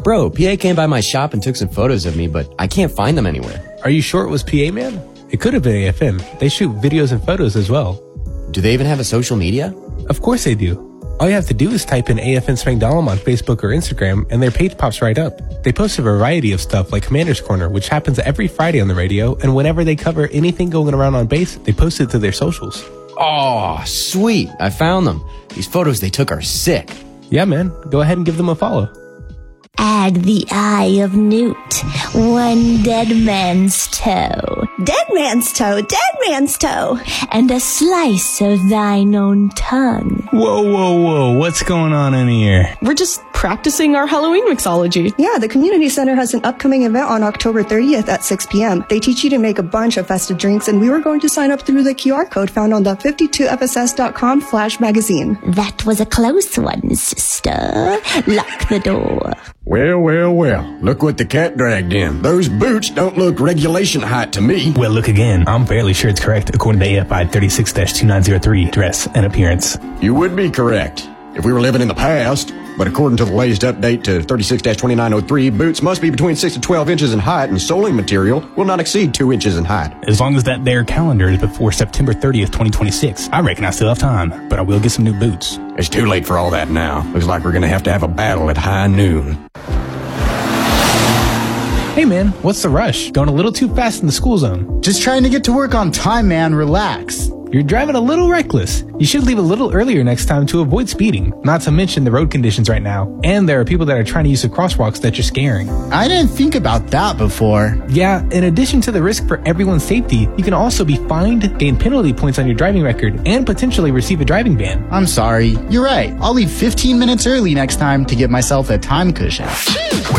Bro, PA came by my shop and took some photos of me, but I can't find them anywhere. Are you sure it was PA Man? It could have been AFM. They shoot videos and photos as well. Do they even have a social media? Of course they do. All you have to do is type in AFN Spangdahlem on Facebook or Instagram, and their page pops right up. They post a variety of stuff like Commander's Corner, which happens every Friday on the radio, and whenever they cover anything going around on base, they post it to their socials. Oh, sweet. I found them. These photos they took are sick. Yeah, man. Go ahead and give them a follow. Add the eye of Newt, one dead man's toe. Dead man's toe, dead man's toe. And a slice of thine own tongue. Whoa, what's going on in here? We're just practicing our Halloween mixology. Yeah, the community center has an upcoming event on October 30th at 6 p.m. They teach you to make a bunch of festive drinks, and we were going to sign up through the QR code found on the 52fss.com/magazine. That was a close one, sister. Lock the door. Well, look what the cat dragged in. Those boots don't look regulation height to me. Well, look again. I'm fairly sure it's correct according to AFI 36-2903, dress and appearance. You would be correct if we were living in the past. But according to the latest update to 36-2903, boots must be between 6 to 12 inches in height, and soling material will not exceed 2 inches in height. As long as that there calendar is before September 30th, 2026, I reckon I still have time, but I will get some new boots. It's too late for all that now. Looks like we're going to have a battle at high noon. Hey man, what's the rush? Going a little too fast in the school zone. Just trying to get to work on time, man. Relax. You're driving a little reckless. You should leave a little earlier next time to avoid speeding. Not to mention the road conditions right now. And there are people that are trying to use the crosswalks that you're scaring. I didn't think about that before. Yeah, in addition to the risk for everyone's safety, you can also be fined, gain penalty points on your driving record, and potentially receive a driving ban. I'm sorry. You're right. I'll leave 15 minutes early next time to give myself a time cushion.